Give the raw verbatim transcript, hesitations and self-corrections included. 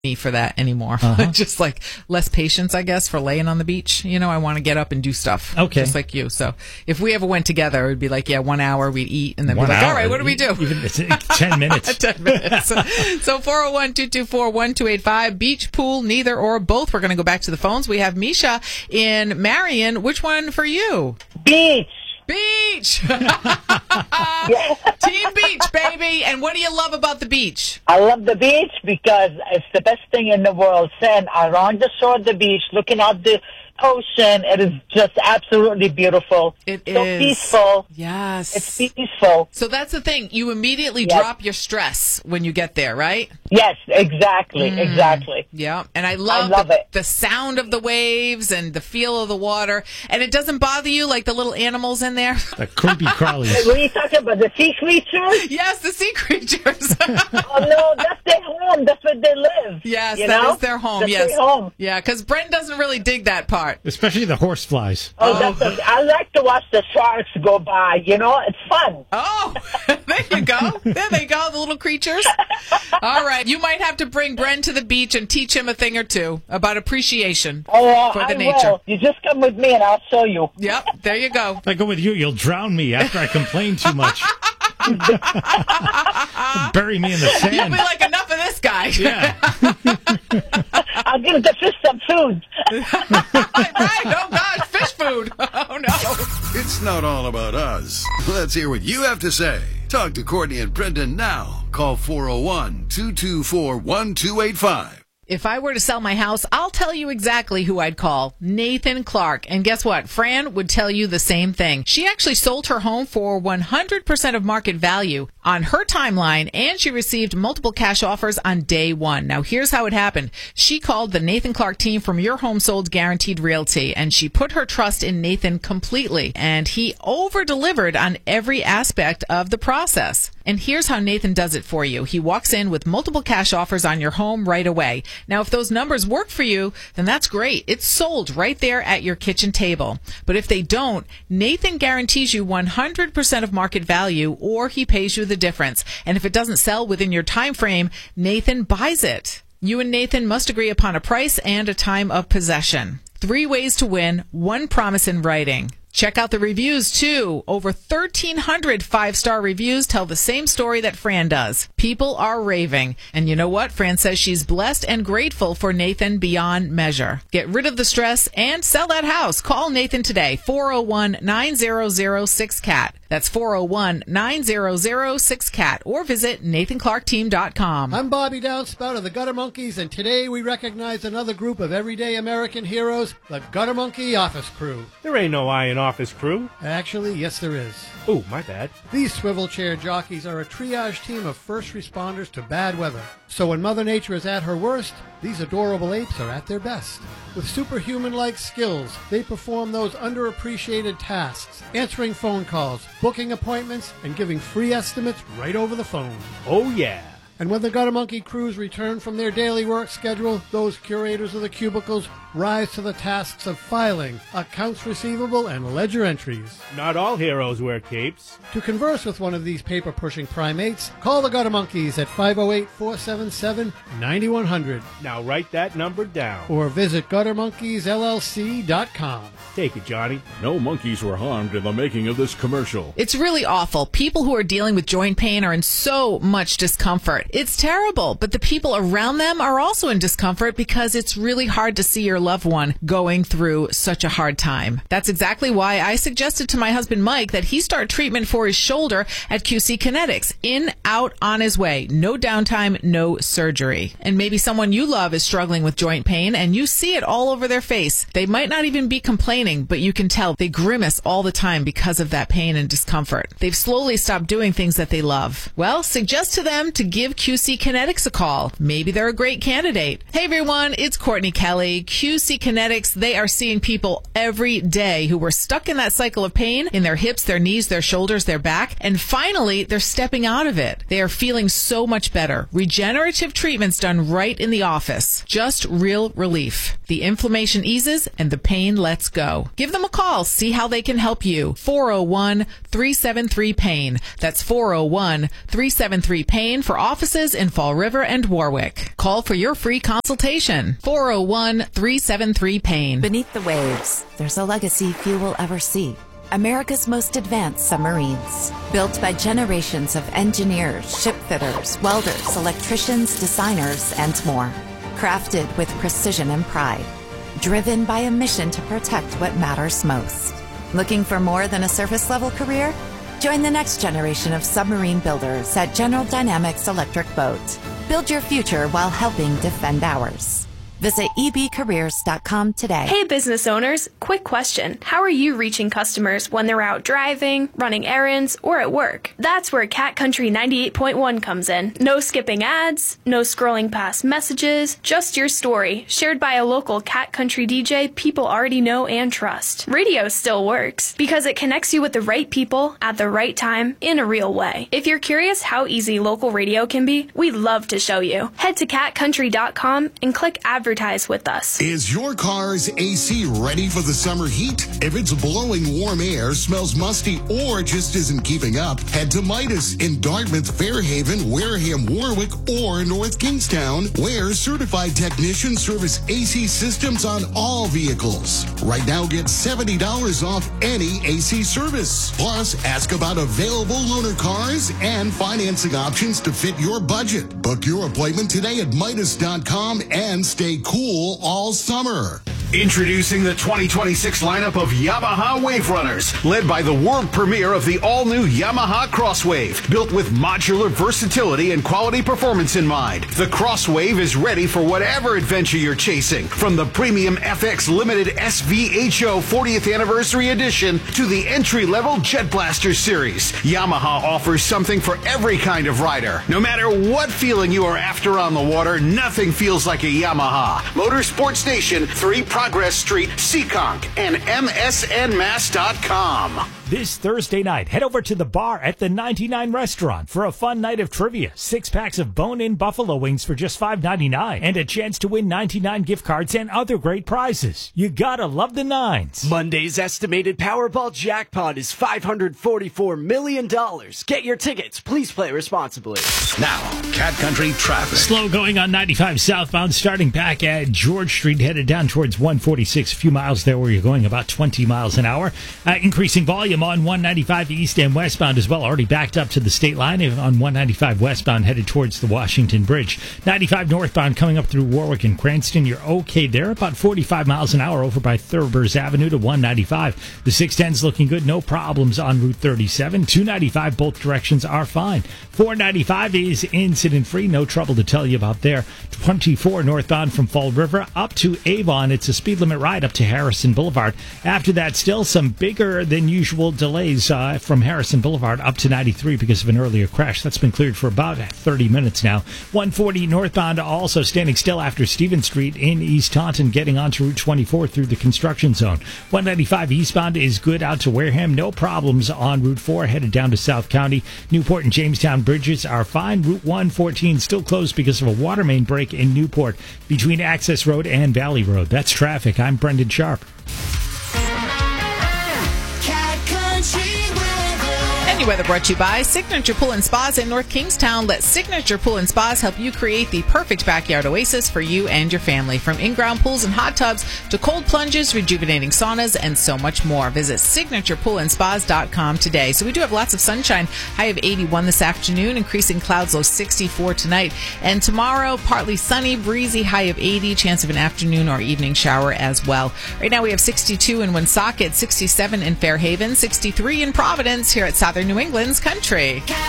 me for that anymore. Uh-huh. Just like less patience, I guess, for laying on the beach. You know, I want to get up and do stuff. Okay. Just like you. So if we ever went together, it would be like, yeah, one hour, we'd eat, and then One be like, hour. all right, what do we do? Even, it's ten minutes. ten minutes. So four oh one, two two four, one two eight five, beach, pool, neither or both. We're going to go back to the phones. We have Misha in Marion. Which one for you? Beach. Beach! Team beach, baby! And what do you love about the beach? I love the beach because it's the best thing in the world. Sitting around the shore of the beach, looking out the ocean, it is just absolutely beautiful. It so is. peaceful. Yes. It's peaceful. So that's the thing. You immediately Yes. drop your stress when you get there, right? Yes, exactly, Mm. exactly. Yeah. And I love, I love the, it. the sound of the waves and the feel of the water. And it doesn't bother you like the little animals in there? The creepy crawlies. What are you talking about? The sea creatures? Yes, the sea creatures. Oh, no, that's their home. That's where they live. Yes, you that know? is their home. That's yes. their home. Yeah, because Brent doesn't really dig that part. Especially the horse flies. Oh, that's a, I like to watch the sharks go by. You know, it's fun. Oh, there you go. There they go, the little creatures. All right. You might have to bring Brent to the beach and teach him a thing or two about appreciation Oh, uh, for the I nature. will. You just come with me and I'll show you. Yep, there you go. If I go with you, you'll drown me after I complain too much. Bury me in the You'll sand. be like, enough of this guy. Yeah. I'll give the fish some food. Right? Oh, gosh, fish food. Oh, no. It's not all about us. Let's hear what you have to say. Talk to Courtney and Brendan now. Call four oh one, two two four, one two eight five. If I were to sell my house, I'll tell you exactly who I'd call. Nathan Clark. And guess what? Fran would tell you the same thing. She actually sold her home for one hundred percent of market value on her timeline, and she received multiple cash offers on day one. Now, here's how it happened. She called the Nathan Clark team from Your Home Sold Guaranteed Realty, and she put her trust in Nathan completely. And he over-delivered on every aspect of the process. And here's how Nathan does it for you. He walks in with multiple cash offers on your home right away. Now, if those numbers work for you, then that's great. It's sold right there at your kitchen table. But if they don't, Nathan guarantees you one hundred percent of market value, or he pays you the difference. And if it doesn't sell within your time frame, Nathan buys it. You and Nathan must agree upon a price and a time of possession. Three ways to win, one promise in writing. Check out the reviews, too. Over thirteen hundred five-star reviews tell the same story that Fran does. People are raving. And you know what? Fran says she's blessed and grateful for Nathan beyond measure. Get rid of the stress and sell that house. Call Nathan today, four oh one, nine hundred six C A T. That's four oh one, nine hundred six C A T. Or visit nathan clark team dot com. I'm Bobby Downspout of the Gutter Monkeys, and today we recognize another group of everyday American heroes, the Gutter Monkey Office Crew. There ain't no I in office crew. Actually, yes there is. Oh, my bad. These swivel chair jockeys are a triage team of first responders to bad weather. So when Mother Nature is at her worst, these adorable apes are at their best. With superhuman-like skills, they perform those underappreciated tasks, answering phone calls, booking appointments, and giving free estimates right over the phone. Oh, yeah. And when the Gutter Monkey crews return from their daily work schedule, those curators of the cubicles rise to the tasks of filing, accounts receivable, and ledger entries. Not all heroes wear capes. To converse with one of these paper-pushing primates, call the Gutter Monkeys at five oh eight, four seven seven, nine one hundred Now write that number down. or visit gutter monkeys l l c dot com. Take it, Johnny. No monkeys were harmed in the making of this commercial. It's really awful. People who are dealing with joint pain are in so much discomfort. It's terrible, but the people around them are also in discomfort because it's really hard to see your loved one going through such a hard time. That's exactly why I suggested to my husband Mike that he start treatment for his shoulder at Q C Kinetics. In, out, on his way. No downtime, no surgery. And maybe someone you love is struggling with joint pain and you see it all over their face. They might not even be complaining, but you can tell they grimace all the time because of that pain and discomfort. They've slowly stopped doing things that they love. Well, suggest to them to give Q C Kinetics a call. Maybe they're a great candidate. Hey everyone, it's Courtney Kelly. Q U C Kinetics, they are seeing people every day who were stuck in that cycle of pain in their hips, their knees, their shoulders, their back, and finally they're stepping out of it. They are feeling so much better. Regenerative treatments done right in the office. Just real relief. The inflammation eases and the pain lets go. Give them a call. See how they can help you. four oh one, three seven three, pain. That's four oh one, three seven three, pain for offices in Fall River and Warwick. Call for your free consultation. four oh one, three seven three, pain. Beneath the waves, there's a legacy few will ever see. America's most advanced submarines. Built by generations of engineers, shipfitters, welders, electricians, designers, and more. Crafted with precision and pride. Driven by a mission to protect what matters most. Looking for more than a surface-level career? Join the next generation of submarine builders at General Dynamics Electric Boat. Build your future while helping defend ours. Visit e b careers dot com today. Hey business owners, quick question. How are you reaching customers when they're out driving, running errands, or at work? That's where Cat Country ninety-eight point one comes in. No skipping ads, no scrolling past messages, just your story, shared by a local Cat Country D J people already know and trust. Radio still works, because it connects you with the right people at the right time in a real way. If you're curious how easy local radio can be, we'd love to show you. Head to cat country dot com and click advertise with us. Is your car's A C ready for the summer heat? If it's blowing warm air, smells musty, or just isn't keeping up, head to Midas in Dartmouth, Fairhaven, Wareham, Warwick, or North Kingstown, where certified technicians service A C systems on all vehicles. Right now, get seventy dollars off any A C service. Plus, ask about available loaner cars and financing options to fit your budget. Book your appointment today at Midas dot com and stay cool all summer. Introducing the twenty twenty-six lineup of Yamaha Wave Runners, led by the world premiere of the all-new Yamaha Crosswave, built with modular versatility and quality performance in mind. The Crosswave is ready for whatever adventure you're chasing, from the premium F X Limited S V H O fortieth Anniversary Edition to the entry-level Jet Blaster Series. Yamaha offers something for every kind of rider. No matter what feeling you are after on the water, nothing feels like a Yamaha. Motorsport Station, three Progress Street, Seekonk, and M S N mass dot com. This Thursday night, head over to the bar at the ninety-nine Restaurant for a fun night of trivia. Six packs of bone-in buffalo wings for just five ninety-nine, and a chance to win ninety-nine gift cards and other great prizes. You gotta love the nines. Monday's estimated Powerball jackpot is five hundred forty-four million dollars. Get your tickets. Please play responsibly. Now, Cat Country traffic. Slow going on ninety-five southbound, starting back at George Street, headed down towards one forty-six. A few miles there where you're going about twenty miles an hour. Uh, increasing volume on one ninety-five east and westbound as well, already backed up to the state line on one ninety-five westbound, headed towards the Washington Bridge. ninety-five northbound coming up through Warwick and Cranston. You're okay there, about forty-five miles an hour over by Thurber's Avenue to one ninety-five. The six ten's looking good, no problems on Route thirty-seven. two ninety-five, both directions are fine. four ninety-five is incident-free, no trouble to tell you about there. twenty-four northbound from Fall River up to Avon. It's a speed limit ride up to Harrison Boulevard. After that, still some bigger than usual delays uh, from Harrison Boulevard up to ninety-three because of an earlier crash. That's been cleared for about thirty minutes now. one forty northbound also standing still after Stephen Street in East Taunton, getting onto Route twenty-four through the construction zone. one ninety-five eastbound is good out to Wareham. No problems on Route four headed down to South County. Newport and Jamestown bridges are fine. Route one fourteen still closed because of a water main break in Newport between Access Road and Valley Road. That's traffic. I'm Brendan Sharp. Any weather brought to you by Signature Pool and Spas in North Kingstown. Let Signature Pool and Spas help you create the perfect backyard oasis for you and your family. From in-ground pools and hot tubs to cold plunges, rejuvenating saunas, and so much more. Visit signature pool and spas dot com today. So we do have lots of sunshine. High of eighty-one this afternoon, increasing clouds, low sixty-four tonight. And tomorrow, partly sunny, breezy, high of eighty, chance of an afternoon or evening shower as well. Right now we have sixty-two in Woonsocket, sixty-seven in Fairhaven, sixty-three in Providence, here at Southern New England's Country.